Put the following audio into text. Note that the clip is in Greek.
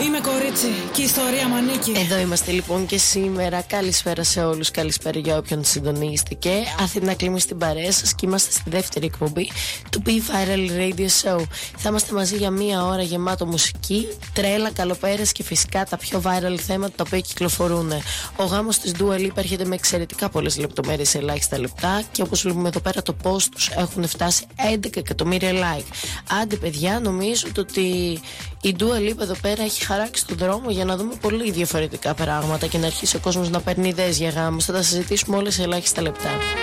Είμαι κορίτσι και η ιστορία μ' ανήκει. Εδώ είμαστε λοιπόν και σήμερα. Καλησπέρα σε όλους, καλησπέρα για όποιον συντονίστηκε. Αθήνα Κλίμη στην παρέα σας και είμαστε στη δεύτερη εκπομπή του P-Viral Radio Show. Θα είμαστε μαζί για μία ώρα γεμάτο μουσική, τρέλα, καλοπέρας και φυσικά τα πιο viral θέματα τα οποία κυκλοφορούν. Ο γάμος της Dua Lipa έρχεται με εξαιρετικά πολλές λεπτομέρειες σε ελάχιστα λεπτά και όπως βλέπουμε εδώ πέρα το post τους έχουν φτάσει 11 εκατομμύρια like. Άντε παιδιά, νομίζω ότι η Dua Lipa εδώ πέρα έχει χαράξει τον δρόμο για να δούμε πολύ διαφορετικά πράγματα και να αρχίσει ο κόσμος να παίρνει ιδέες για γάμους. Θα τα συζητήσουμε όλες σε ελάχιστα λεπτά.